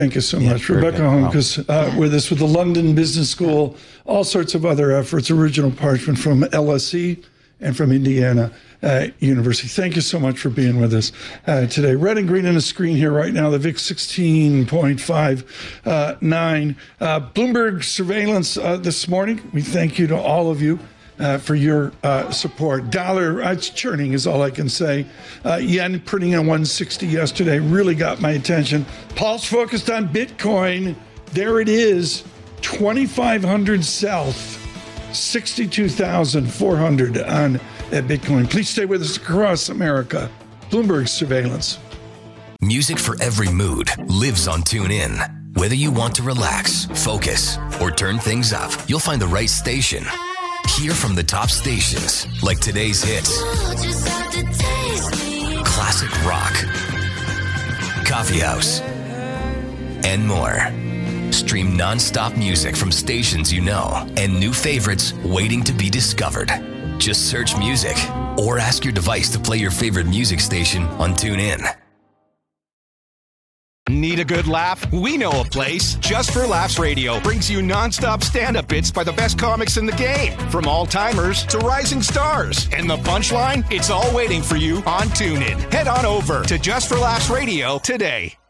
Thank you so much. Rebecca Honkus with us with the London Business School, all sorts of other efforts, original parchment from LSE and from Indiana University. Thank you so much for being with us today. Red and green on the screen here right now, the VIX 16.59. Bloomberg surveillance this morning. We thank you to all of you for your support. Dollar, it's churning is all I can say. Yen printing at 160 yesterday really got my attention. Paul's focused on Bitcoin. There it is, 2,500 south, 62,400 on Bitcoin. Please stay with us across America. Bloomberg surveillance. Music for every mood lives on TuneIn. Whether you want to relax, focus, or turn things up, you'll find the right station. Hear from the top stations, like today's hits, classic rock, coffee house, and more. Stream non-stop music from stations you know and new favorites waiting to be discovered. Just search music or ask your device to play your favorite music station on TuneIn. Need a good laugh? We know a place. Just for Laughs Radio brings you non-stop stand-up bits by the best comics in the game, from all-timers to rising stars. And the punchline? It's all waiting for you on TuneIn. Head on over to Just for Laughs Radio today.